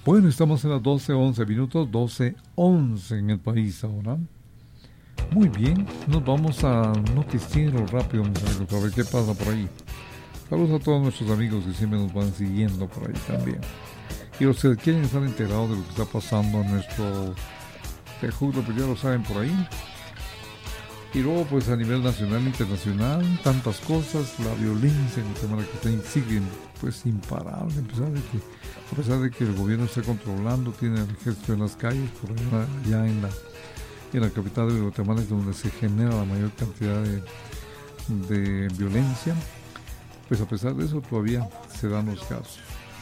Bueno, estamos en las 12:11 minutos, 12:11 en el país ahora. Muy bien, nos vamos a noticiero rápido, mis amigos, a ver qué pasa por ahí. Saludos a todos nuestros amigos que siempre nos van siguiendo por ahí también. Y los que quieren estar enterados de lo que está pasando en nuestro tejudo, pues ya lo saben por ahí. Y luego, pues a nivel nacional e internacional, tantas cosas, la violencia en Guatemala que sigue pues imparable, a pesar de que el gobierno está controlando, tiene el ejército en las calles, por allá en la capital de Guatemala es donde se genera la mayor cantidad de violencia. Pues a pesar de eso todavía se dan los casos.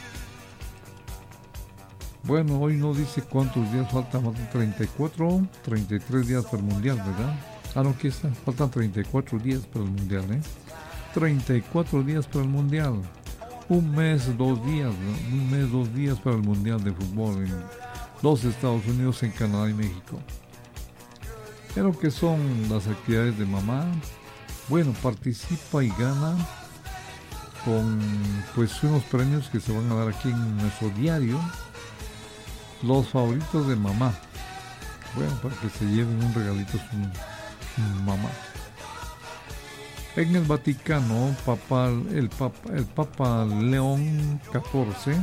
Bueno, hoy no dice cuántos días faltan, más de 34, 33 días para el Mundial, ¿verdad? No, aquí está, faltan 34 días para el Mundial, 34 días para el Mundial. Un mes, 2 días, ¿no? Un mes, 2 días para el Mundial de Fútbol en los Estados Unidos, en Canadá y México. Pero que son las actividades de mamá. Bueno, participa y gana con pues unos premios que se van a dar aquí en nuestro diario. Los favoritos de mamá. Bueno, para que se lleven un regalito a su mamá. En el Vaticano, el Papa León XIV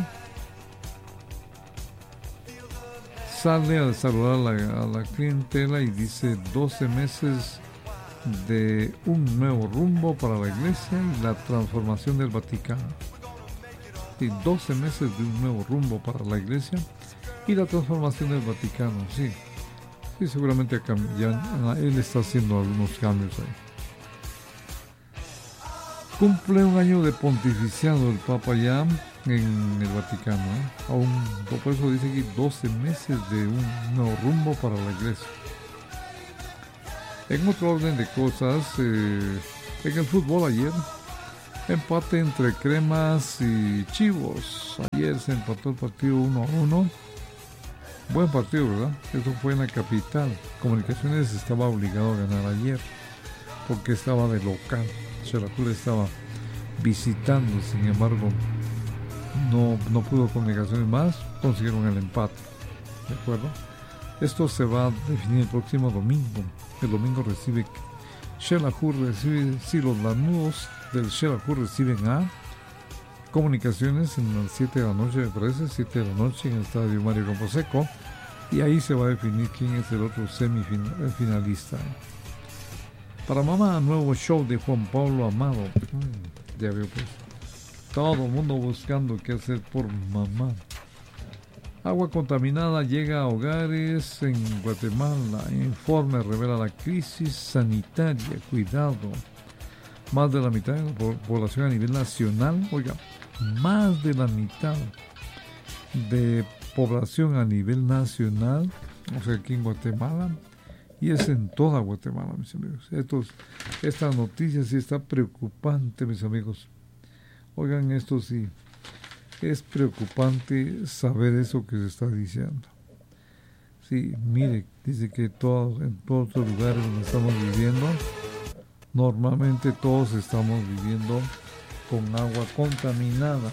sale a saludar a la clientela y dice 12 meses de un nuevo rumbo para la Iglesia y la transformación del Vaticano. Y 12 meses de un nuevo rumbo para la Iglesia y la transformación del Vaticano, sí. Sí, seguramente él está haciendo algunos cambios ahí. Cumple un año de pontificiado el Papa ya en el Vaticano. Aún, por eso dice aquí 12 meses de un nuevo rumbo para la Iglesia. En otro orden de cosas, en el fútbol ayer, empate entre Cremas y Chivos. Ayer se empató el partido 1-1. Buen partido, ¿verdad? Eso fue en la capital. Comunicaciones estaba obligado a ganar ayer porque estaba de local. Xelajú estaba visitando, sin embargo, no pudo Comunicaciones más, consiguieron el empate. ¿De acuerdo? Esto se va a definir el próximo domingo. El domingo Xelajú recibe, si los lanudos del Xelajú reciben a Comunicaciones en las 7 de la noche, me parece, 7 de la noche en el estadio Mario Camposeco, y ahí se va a definir quién es el otro semifinalista. Para mamá, nuevo show de Juan Pablo Amado. Ya veo, pues, todo el mundo buscando qué hacer por mamá. Agua contaminada llega a hogares en Guatemala. Informe revela la crisis sanitaria. Cuidado. Más de la mitad de la población a nivel nacional, oiga, más de la mitad de población a nivel nacional, o sea, aquí en Guatemala, y es en toda Guatemala, mis amigos. Esta noticia sí está preocupante, mis amigos. Oigan, esto sí, es preocupante saber eso que se está diciendo. Sí, mire, dice que en todos los lugares donde estamos viviendo, normalmente todos estamos viviendo con agua contaminada.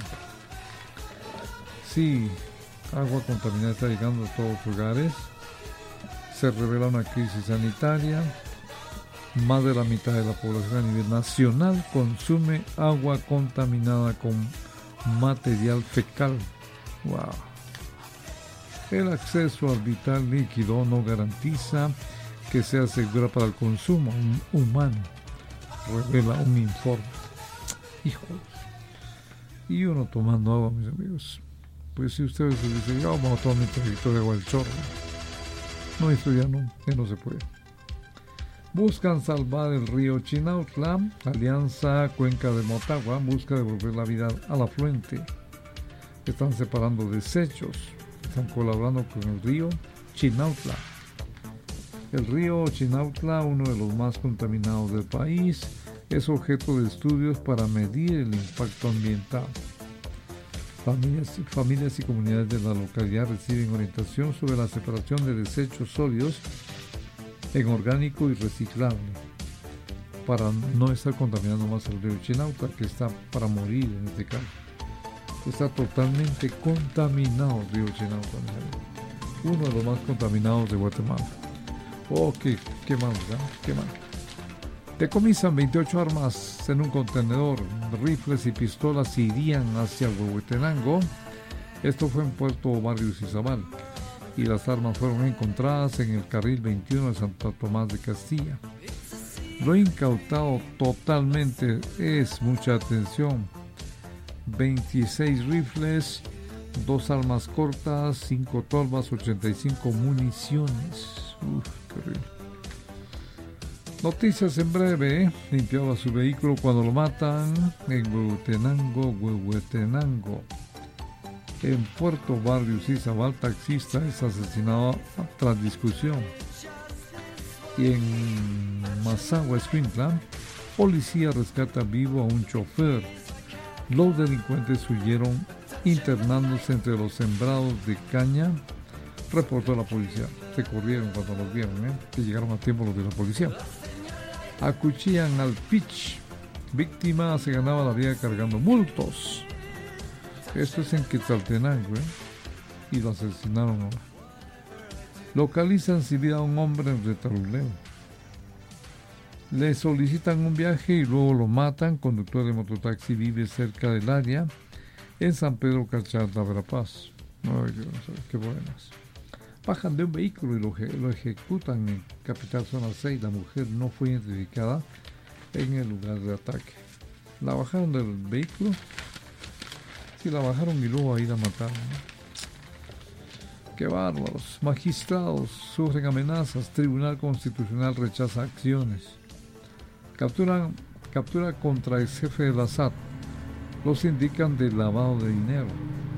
Sí, agua contaminada está llegando a todos los lugares. Se revela una crisis sanitaria. Más de la mitad de la población a nivel nacional consume agua contaminada con material fecal. Wow. El acceso al vital líquido no garantiza que sea segura para el consumo humano, revela un informe. Hijos. Y uno tomando agua, mis amigos. Pues si ustedes se dicen, ya vamos a tomar mi traguito de agua del chorro. No, esto ya no se puede. Buscan salvar el río Chinautla. Alianza Cuenca de Motagua busca devolver la vida al afluente. Están separando desechos. Están colaborando con el río Chinautla. El río Chinautla, uno de los más contaminados del país, es objeto de estudios para medir el impacto ambiental. Familias y comunidades de la localidad reciben orientación sobre la separación de desechos sólidos en orgánico y reciclable para no estar contaminando más el río Chinautla, que está para morir en este caso. está totalmente contaminado el río Chinauta. Uno de los más contaminados de Guatemala. Oh, qué mal, ¿verdad? Qué mal. Decomisan 28 armas en un contenedor. Rifles y pistolas irían hacia Huehuetenango. Esto fue en Puerto Barrios Izabal. Y las armas fueron encontradas en el carril 21 de Santo Tomás de Castilla. Lo incautado totalmente es, mucha atención, 26 rifles, 2 armas cortas, 5 tolvas, 85 municiones. Qué horrible. Noticias en breve. Limpiaba su vehículo cuando lo matan en Huehuetenango. En Puerto Barrios Izabal, taxista es asesinado tras discusión. Y en Mazagua, Escuintla, policía rescata vivo a un chofer. Los delincuentes huyeron internándose entre los sembrados de caña, reportó la policía. Se corrieron cuando los vieron, que llegaron a tiempo los de la policía. Acuchillan al Pitch. Víctima se ganaba la vida cargando bultos. Esto es en Quetzaltenango, y lo asesinaron ahora. Localizan sin vida a un hombre en Retaluleu. Le solicitan un viaje y luego lo matan. Conductor de mototaxi vive cerca del área en San Pedro Cachalta, Verapaz. Ay, Dios, qué buenas. Bajan de un vehículo y lo ejecutan en Capital Zona 6. La mujer no fue identificada en el lugar de ataque. La bajaron del vehículo. Sí, la bajaron y luego ahí la mataron, ¡Qué bárbaros! Magistrados sufren amenazas. Tribunal Constitucional rechaza acciones. Captura contra el jefe de la SAT. Los indican de lavado de dinero.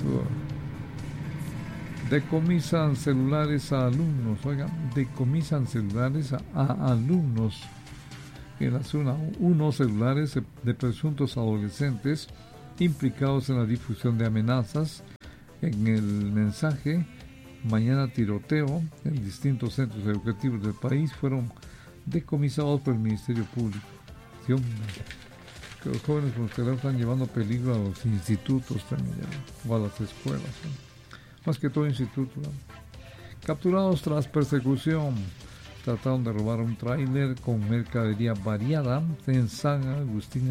Decomisan celulares a alumnos. Oigan, decomisan celulares a alumnos. En la zona 1, celulares de presuntos adolescentes implicados en la difusión de amenazas. En el mensaje, mañana tiroteo en distintos centros educativos del país, fueron decomisados por el Ministerio Público. Dios mío, que los jóvenes con los teléfonos están llevando peligro a los institutos también, o a las escuelas, más que todo institutos. Capturados tras persecución, trataron de robar un tráiler con mercadería variada en San Agustín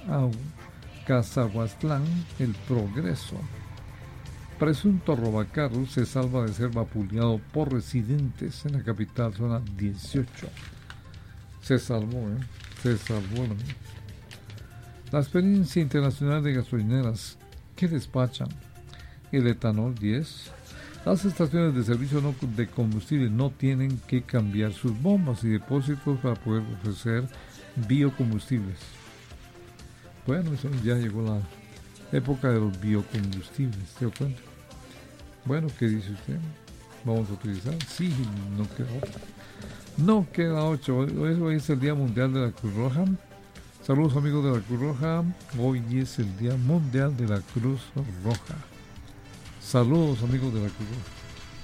Cazahuastlán, El Progreso. Presunto robacarros se salva de ser vapuleado por residentes en la capital, zona 18. Se salvó, se salvó. La experiencia internacional de gasolineras que despachan el etanol 10. Las estaciones de servicio de combustible no tienen que cambiar sus bombas y depósitos para poder ofrecer biocombustibles. Bueno, eso ya llegó la época de los biocombustibles, ¿te das cuenta? Bueno, ¿qué dice usted? ¿Vamos a utilizar? Sí, no queda otra. No queda ocho. Hoy es el Día Mundial de la Cruz Roja. Saludos, amigos de la Cruz Roja. Hoy es el Día Mundial de la Cruz Roja. Saludos, amigos de la Cruz Roja.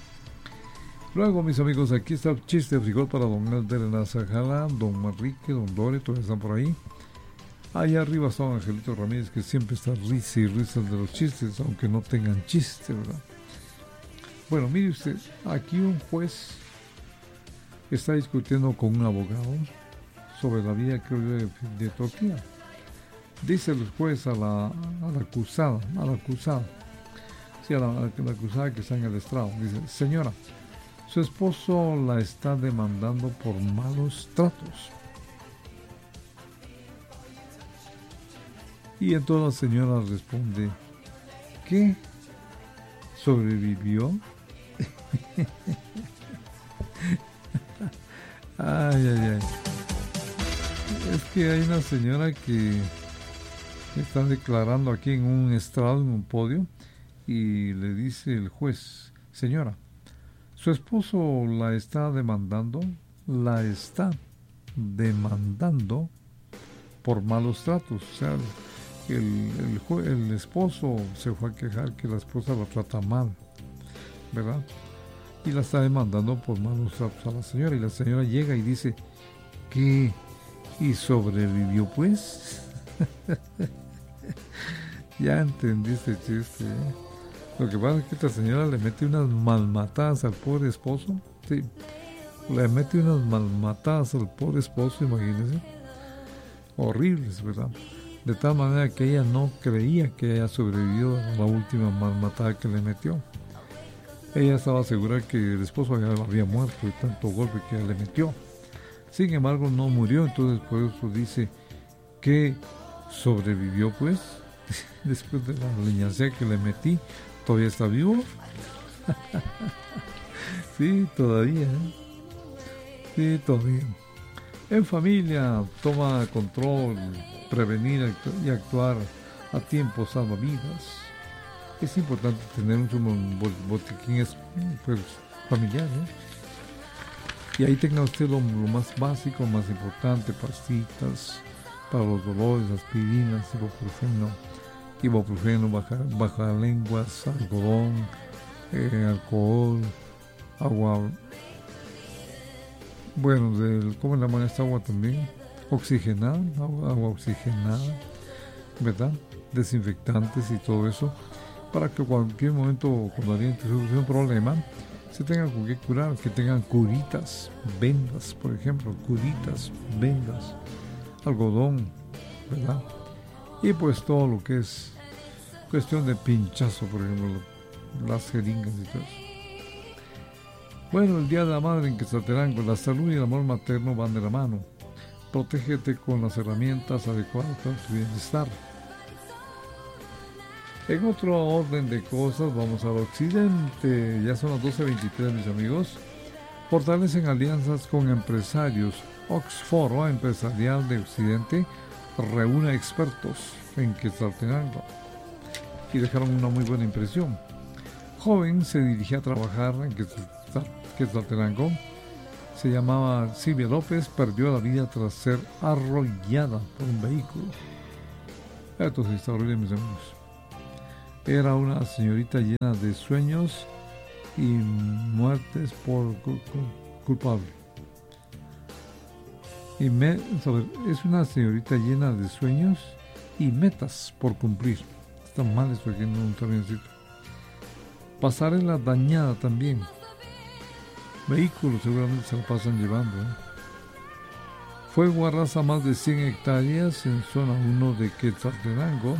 Luego, mis amigos, aquí está el chiste de frijol para don Elder Nazajala, don Manrique, don Dore, todos están por ahí. Allá arriba está don Angelito Ramírez, que siempre está risa y risa de los chistes, aunque no tengan chiste, ¿verdad? Bueno, mire usted, aquí un juez está discutiendo con un abogado sobre la vida, creo yo, de Turquía. Dice el juez a la acusada, sí, a la acusada que está en el estrado, dice: señora, su esposo la está demandando por malos tratos. Y entonces la señora responde: ¿qué? ¿Sobrevivió? Ay. Es que hay una señora que está declarando aquí en un estrado, en un podio, y le dice el juez: señora, su esposo la está demandando por malos tratos. O sea, el esposo se fue a quejar que la esposa la trata mal, ¿verdad? Y la está demandando por malos tratos a la señora. Y la señora llega y dice: ¿qué? ¿Y sobrevivió, pues? Ya entendí este chiste, ¿eh? Lo que pasa es que esta señora le mete unas malmatadas al pobre esposo. Sí, le mete unas malmatadas al pobre esposo, imagínense. Horribles, ¿verdad? De tal manera que ella no creía que haya sobrevivido a la última malmatada que le metió. Ella estaba segura que el esposo ya había muerto de tanto golpe que le metió. Sin embargo, no murió, entonces por eso dice que sobrevivió, pues, después de la leñacea que le metí. ¿Todavía está vivo? Sí, todavía, ¿eh? Sí, todavía. En familia, toma control, prevenir y actuar a tiempo salva vidas. Es importante tener un botiquín pues, familiar, ¿eh? Y ahí tenga usted lo más básico, más importante, pastillas para los dolores, aspirinas, ibuprofeno, bajalenguas, algodón, alcohol, agua. Bueno, ¿cómo le llaman esta agua también? Oxigenada, agua oxigenada, ¿verdad? Desinfectantes y todo eso, para que cualquier momento, cuando alguien surge un problema, se tengan con qué curar, que tengan curitas, vendas, por ejemplo, curitas, vendas, algodón, ¿verdad? Y pues todo lo que es cuestión de pinchazo, por ejemplo, las jeringas y todo eso. Bueno, el Día de la Madre en Quetzaltenango, la salud y el amor materno van de la mano. Protégete con las herramientas adecuadas para tu bienestar. En otro orden de cosas, vamos al occidente. Ya son las 12:23, mis amigos. Fortalecen alianzas con empresarios. Oxforo Empresarial de Occidente reúne expertos en Quetzaltenango y dejaron una muy buena impresión. Joven se dirigía a trabajar en Quetzaltenango. Se llamaba Silvia López, perdió la vida tras ser arrollada por un vehículo. Esto es historia, mis amigos. Era una señorita llena de sueños y muertes por culpable. Es una señorita llena de sueños y metas por cumplir. Está mal esto aquí, no está bien escrito. Pasarela dañada también. Vehículos seguramente se lo pasan llevando, ¿eh? Fuego arrasa más de 100 hectáreas en zona 1 de Quetzaltenango.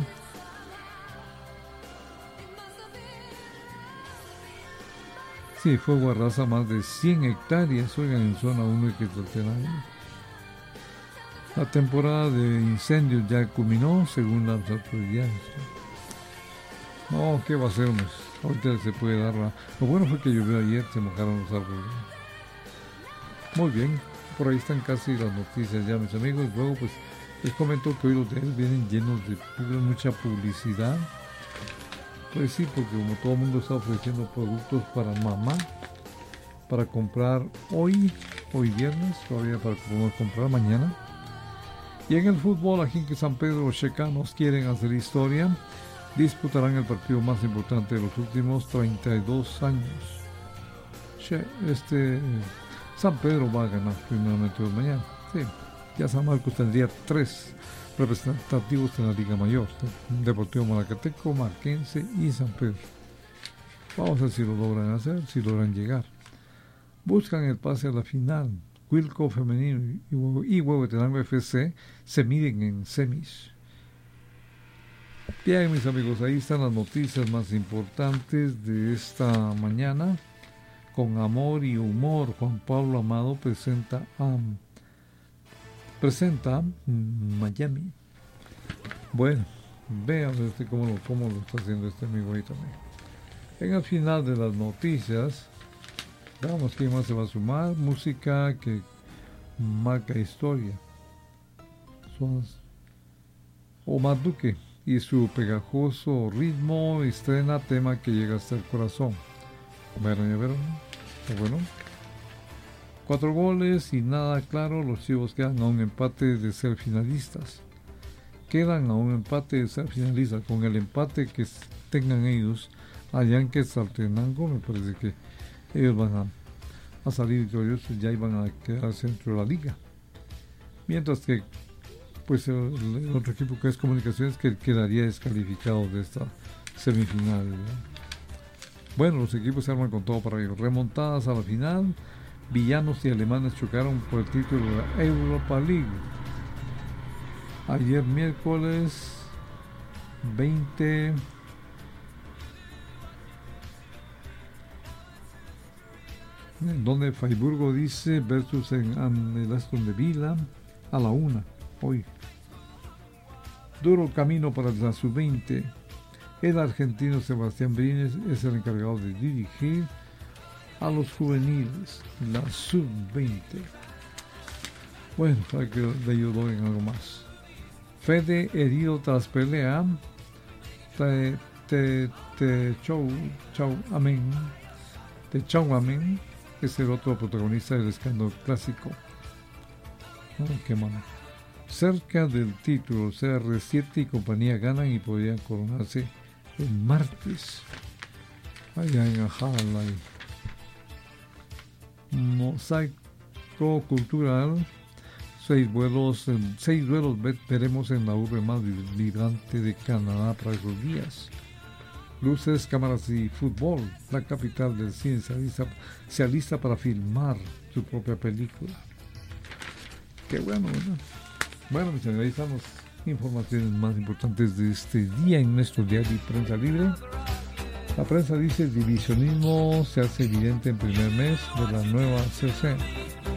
Sí, fuego arrasa más de 100 hectáreas, oigan, en zona 1 de Quetzaltenango. La temporada de incendios ya culminó, según las autoridades. No, ¿qué va a hacer, hombre? Ahorita se puede dar Lo bueno fue que llovió ayer, se mojaron los árboles. Muy bien, por ahí están casi las noticias ya, mis amigos. Luego, pues, les comento que hoy los diarios vienen llenos de mucha publicidad. Pues sí, porque como todo el mundo está ofreciendo productos para mamá, para comprar hoy viernes, todavía para poder comprar mañana. Y en el fútbol, aquí en San Pedro, los checanos quieren hacer historia. Disputarán el partido más importante de los últimos 32 años. San Pedro va a ganar primeramente mañana. Sí, ya San Marcos tendría 3 representativos en la Liga Mayor: Deportivo Malacateco, Marquense y San Pedro. Vamos a ver si lo logran hacer, si logran llegar. Buscan el pase a la final. Wilco Femenino y Huehuetenango FC se miden en semis. Bien, mis amigos, ahí están las noticias más importantes de esta mañana. Con amor y humor, Juan Pablo Amado presenta Miami. Bueno, vean cómo lo está haciendo este amigo ahí también. En el final de las noticias, veamos quién más se va a sumar. Música que marca historia. Son Omar Duque y su pegajoso ritmo estrena tema que llega hasta el corazón. ¿Vieron? Bueno. 4 goles y nada claro. Los Chivos quedan a un empate de ser finalistas. Con el empate que tengan ellos allá en Quetzaltenango, me parece que ellos van a salir victoriosos, ya iban a quedarse dentro de la liga. Mientras que pues el otro equipo que es Comunicaciones que quedaría descalificado de esta semifinal, ¿verdad? Bueno, los equipos se arman con todo para ello. Remontadas a la final, villanos y alemanes chocaron por el título de la Europa League. Ayer miércoles 20 donde Freiburgo dice versus en el Aston de Villa a la 1 hoy. Duro camino para la sub-20. El argentino Sebastián Brines es el encargado de dirigir a los juveniles, la sub-20. Bueno, para que le ayudó en algo más. Fede herido tras pelea. Amén. Es el otro protagonista del escándalo clásico. Qué malo. Cerca del título, CR7 y compañía ganan y podrían coronarse el martes allá en Ajalay. Mosaico cultural. 6 duelos veremos en la urbe más vibrante de Canadá para esos días. Luces, cámaras y fútbol. La capital del cine se alista para filmar su propia película. Qué bueno, ¿verdad? Bueno, mis amigos, ahí están las informaciones más importantes de este día en nuestro diario Prensa Libre. La prensa dice: el divisionismo se hace evidente en primer mes de la nueva CC.